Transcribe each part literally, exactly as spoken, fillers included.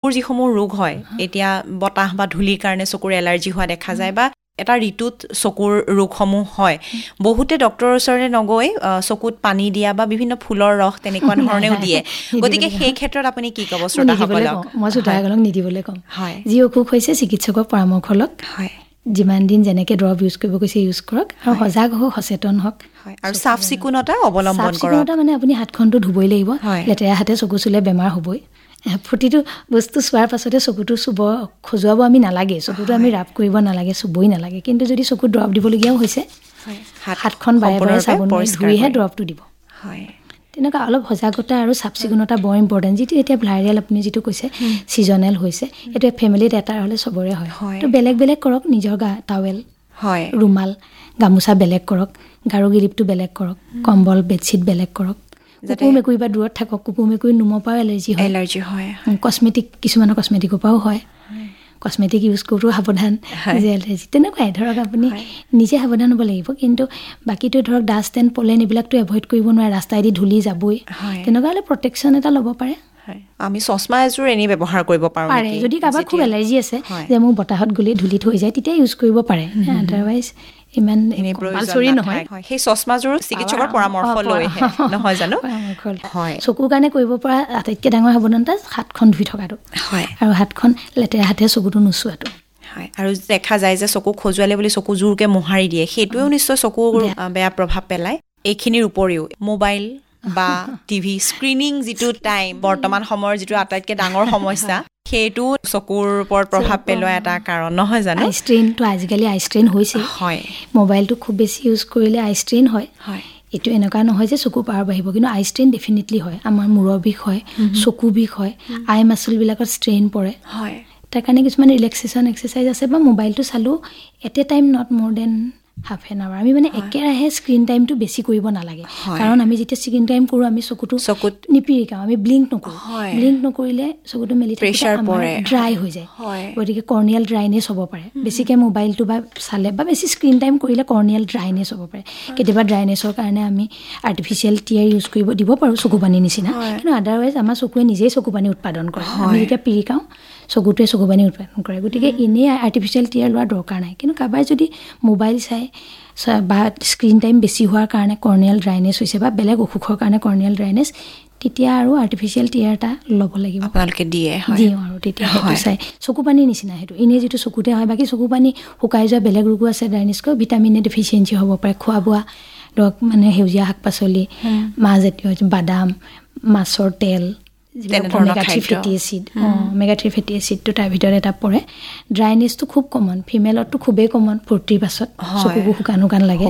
চকুৰ যিসমূহ ৰোগ হয় এতিয়া বতাহ বা ধূলিৰ কাৰণে চকুৰ এলাৰ্জি হোৱা দেখা যায় বা এটা ঋতুত চকুৰ ৰোগসমূহ হয় বহুতে ডক্তৰৰ ওচৰলৈ নগৈ চকুত পানী দিয়া বা বিভিন্ন ফুলৰ ৰস তেনেকুৱা ধৰণেও দিয়ে গতিকে সেই ক্ষেত্ৰত আপুনি কি ক'ব শ্ৰোতাসকলক মই শ্ৰোতাসকলক নিদিবলৈ ক'ম যি অসুখ হৈছে চিকিৎসকৰ পৰামৰ্শ লওক হয় যিমান দিন যেনেকৈ দৰৱ ইউজ কৰিব কৈছে ইউজ কৰক আৰু সজাগ হওক সচেতন হওক আৰু চাফ চিকুণতা অৱলম্বন কৰক চিকুণতা মানে আপুনি হাতখনটো ধুবই লাগিব লেতেৰা হাতে চকু চুলে বেমাৰ হ'বই প্ৰতিটো বস্তু চোৱাৰ পাছতে চকুটো চুব খজুৱাব আমি নালাগে চকুটো আমি ৰাপ কৰিব নালাগে চুবই নালাগে কিন্তু যদি চকুত দৰৱ দিবলগীয়াও হৈছে হাতখন বাৰে বাৰে চাবোন ধুইহে দৰৱটো দিব হয় তেনেকুৱা অলপ সজাগতা আৰু চাফ চিকুণতা বৰ ইম্পৰ্টেণ্ট যিটো এতিয়া ভাইৰেল আপুনি যিটো কৈছে ছিজনেল হৈছে এইটো ফেমিলিত এটা হ'লে চবৰে হয় তো বেলেগ বেলেগ কৰক নিজৰ গা টাৱেল হয় ৰুমাল গামোচা বেলেগ কৰক গাৰু গিলিপটো বেলেগ কৰক কম্বল বেডশ্বীট বেলেগ কৰক কুকুৰ মেকুৰী বা দূৰত থাকক কুকুৰ মেকুৰী নোমৰ পৰাও এলাৰ্জি হয় এলাৰ্জি হয় কচমেটিক কিছুমানৰ কচমেটিকৰ পৰাও হয় কচমেটিক ইউজ কৰোঁতেও সাৱধান যে এলাৰ্জি তেনেকুৱাই ধৰক আপুনি নিজে সাৱধান হ'ব লাগিব কিন্তু বাকীটো ধৰক ডাষ্ট এণ্ড পলেন এইবিলাকতো এভইড কৰিব নোৱাৰে ৰাস্তাইদি ধূলি যাবই তেনেকুৱা হ'লে প্ৰটেকশ্যন এটা ল'ব পাৰে আমি চশমা এযোৰ এনেই ব্যৱহাৰ কৰিব পাৰোঁ পাৰে যদি কাৰোবাৰ খুব এলাৰ্জি আছে যে মোৰ বতাহত গ'লে ধূলিত হৈ যায় তেতিয়া ইউজ কৰিব পাৰে আদাৰৱাইজ ইমান কম্পালচৰি নহয় সেই চশমাযোৰ চিকিৎসকৰ পৰামৰ্শ লৈ নহয় জানো হয় চকুৰ কাৰণে কৰিব পৰা আটাইতকৈ ডাঙৰ সাৱধানতা হাতখন ধুই থকাটো হয় আৰু হাতখন লেতেৰা হাতে চকুটো নোচোৱাটো হয় আৰু দেখা যায় যে চকু খজুৱালে বুলি চকু জোৰকৈ মোহাৰি দিয়ে সেইটোৱেও নিশ্চয় চকুৰ বেয়া প্ৰভাৱ পেলায় এইখিনিৰ উপৰিও মোবাইল বা টিভি স্ক্ৰিনিং যিটো টাইম বৰ্তমান সময়ৰ যিটো আটাইতকৈ ডাঙৰ সমস্যা সেইটো চকুৰ ওপৰত প্ৰভাৱ পেলোৱা এটা কাৰণ নহয় জানো আই ষ্ট্ৰেইনটো আজিকালি আই ষ্ট্ৰেইন হৈছে হয় মোবাইলটো খুব বেছি ইউজ কৰিলে আই ষ্ট্ৰেইন হয় হয় এইটো এনেকুৱা নহয় যে চকু পাৱাৰ বাঢ়িব কিন্তু আই ষ্ট্ৰেইন ডেফিনেটলি হয় আমাৰ মূৰৰ বিষ হয় চকু বিষ হয় আই মাচলবিলাকত ষ্ট্ৰেইন পৰে হয় তাৰ কাৰণে কিছুমান ৰিলেক্সেশ্যন এক্সাৰচাইজ আছে বা মোবাইলটো চালোঁ এট এ টাইম নট মোৰ দেন হাফ এন আৱাৰ আমি মানে একেৰাহে স্ক্ৰীন টাইমটো বেছি কৰিব নালাগে কাৰণ আমি যেতিয়া স্ক্ৰীন টাইম কৰোঁ আমি চকুটো চকুত নিপিৰিকাওঁ আমি ব্লিংক নকৰোঁ ব্লিংক নকৰিলে চকুটো মেলি প্ৰেছাৰ পৰে ড্ৰাই হৈ যায় গতিকে কৰ্নিয়েল ড্ৰাইনেছ হ'ব পাৰে বেছিকৈ মোবাইলটো বা চালে বা বেছি স্ক্ৰীন টাইম কৰিলে কৰ্নিয়েল ড্ৰাইনেছ হ'ব পাৰে কেতিয়াবা ড্ৰাইনেছৰ কাৰণে আমি আৰ্টিফিচিয়েল টিয়াৰ ইউজ কৰিব দিব পাৰোঁ চকু পানীৰ নিচিনা কিন্তু আদাৰৱাইজ আমাৰ চকুৱে নিজেই চকু পানী উৎপাদন কৰে আমি যেতিয়া পিৰিকাওঁ চকুটোৱে চকু পানী উৎপাদন কৰে গতিকে এনেই আৰ্টিফিচিয়েল টিয়াৰ লোৱাৰ দৰকাৰ নাই কিন্তু কাৰোবাৰ যদি মোবাইল চাই বা স্ক্ৰীন টাইম বেছি হোৱাৰ কাৰণে কৰ্নিয়েল ড্ৰাইনেছ হৈছে বা বেলেগ অসুখৰ কাৰণে কৰ্নিয়েল ড্ৰাইনেছ তেতিয়া আৰু আৰ্টিফিচিয়েল টিয়াৰ এটা ল'ব লাগিব আপোনালোকে দিয়ে দিওঁ আৰু তেতিয়া সেইটো চাই চকু পানীৰ নিচিনা সেইটো এনেই যিটো চকুতে হয় বাকী চকু পানী শুকাই যোৱা বেলেগ ৰোগো আছে ড্ৰাইনেছকৈ ভিটামিনৰ ডেফিচিয়েঞ্চি হ'ব পাৰে খোৱা বোৱা ধৰক মানে সেউজীয়া শাক পাচলি মাহজাতীয় বাদাম মাছৰ তেল মেগা থ্ৰী ফেটি এচিড মেগা থ্ৰী ফেটি এচিডটো তাৰ ভিতৰত এটা পৰে ড্ৰাইনেছটো খুব কমন ফিমেলতটো খুবেই কমন ফৰ্টিৰ পাছত চকুবোৰ শুকান শুকান লাগে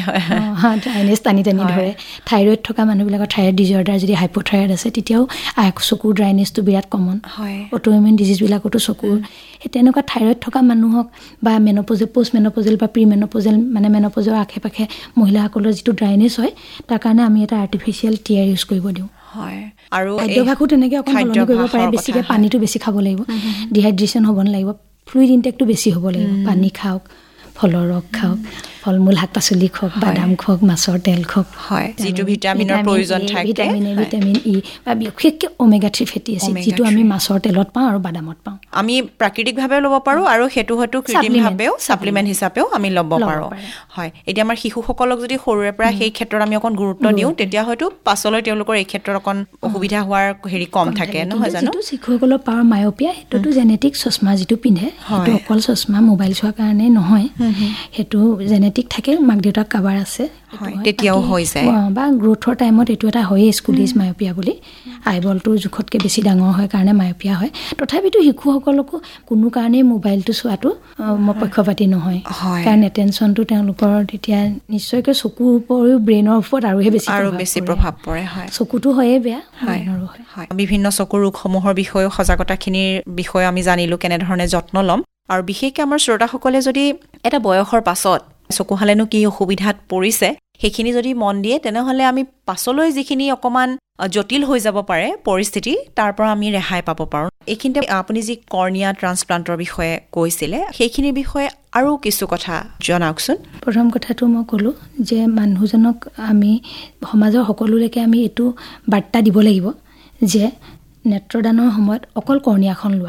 ড্ৰাইনেছ টানি টানি ধৰে থাইৰইড থকা মানুহবিলাকৰ থাইৰইড ডিজঅৰ্ডাৰ যদি হাইপ'থাইৰইড আছে তেতিয়াও চকুৰ ড্ৰাইনেছটো বিৰাট কমন অট'ইমিউন ডিজিজবিলাকতো চকুৰ সেই তেনেকুৱা থাইৰইড থকা মানুহক বা মেন'পজেল পষ্ট মেন'পজেল বা প্ৰি মেন'পজেল মানে মেন'পজৰ আশে পাশে মহিলাসকলৰ যিটো ড্ৰাইনেছ হয় তাৰ কাৰণে আমি এটা আৰ্টিফিচিয়েল টিয়াৰ ইউজ কৰিব দিওঁ হয় আৰু খাদ্যাভ্যাসো তেনেকৈ অকণ সলনি কৰিব পাৰে বেছিকৈ পানীটো বেছি খাব লাগিব ডিহাইড্ৰেশ্যন হ'ব নালাগিব ফ্লুইড ইনটেকটো বেছি হ'ব লাগিব পানী খাওক ফলৰ ৰস খাওক ফল মূল শাক পাচলি খাওক বাদাম খাওক মাছৰ তেল খাওক হয় যিটো ভিটামিনৰ প্ৰয়োজন থাকে ভিটামিন এ ভিটামিন ই বা বিশেষকৈ ওমেগা থ্ৰী ফেটি এচিড যিটো আমি মাছৰ তেলত পাওঁ আৰু বাদামত পাওঁ আমি প্ৰাকৃতিকভাৱে ল'ব পাৰোঁ আৰু সেইটো হয়তো কৃত্ৰিমভাৱেও ছাপ্লিমেণ্ট হিচাপেও আমি ল'ব পাৰোঁ হয় এতিয়া আমাৰ শিশুসকলক যদি সৰুৰে পৰা সেই ক্ষেত্ৰত আমি অকণ গুৰুত্ব দিওঁ তেতিয়া হয়তো পাছলৈ তেওঁলোকৰ এই ক্ষেত্ৰত অকণ অসুবিধা হোৱাৰ হেৰি কম থাকে নহয় জানো শিশুসকলৰ পাৱাৰ মায়'পিয়া সেইটোতো জেনেটিক চশমা যিটো পিন্ধে সেইটো অকল চশমা মোবাইল চোৱাৰ কাৰণে নহয় সেইটো জেনেটিক থাকে মাক দেউতাক কাবাৰ আছে তেতিয়াও হৈ যায় বা গ্ৰোথৰ টাইমত এইটো এটা হয়েই স্কুলিজ মায়'পিয়া বুলি আইবলটোৰ জোখতকৈ বেছি ডাঙৰ হয় কাৰণে মায়'পিয়া হয় তথাপিতো শিশুসকলকো কোনো কাৰণেই মোবাইলটো চোৱাটো পক্ষপাতি নহয় কাৰণ এটেনশ্যনটো তেওঁলোকৰ তেতিয়া নিশ্চয়কৈ চকুৰ উপৰিও ব্ৰেইনৰ ওপৰত আৰুহে বেছি আৰু বেছি প্ৰভাৱ পৰে হয় চকুটো হয়ে বেয়া হয় বিভিন্ন চকুৰ ৰোগসমূহৰ বিষয়ে সজাগতাখিনিৰ বিষয়ে আমি জানিলোঁ কেনেধৰণে যত্ন ল'ম আৰু বিশেষকৈ আমাৰ শ্ৰোতাসকলে যদি এটা বয়সৰ পাছত চকুহালেনো কি অসুবিধাত পৰিছে সেইখিনি যদি মন দিয়ে তেনেহ'লে আমি পাছলৈ যিখিনি অকণমান জটিল হৈ যাব পাৰে পৰিস্থিতি তাৰ পৰা আমি ৰেহাই পাব পাৰোঁ এইখিনিতে আপুনি যি কৰ্নিয়া ট্ৰান্সপ্লান্টৰ বিষয়ে কৈছিলে সেইখিনিৰ বিষয়ে আৰু কিছু কথা জনাওকচোন প্ৰথম কথাটো মই ক'লোঁ যে মানুহজনক আমি সমাজৰ সকলোলৈকে আমি এইটো বাৰ্তা দিব লাগিব যে নেত্ৰদানৰ সময়ত অকল কৰ্নিয়াখন লোৱা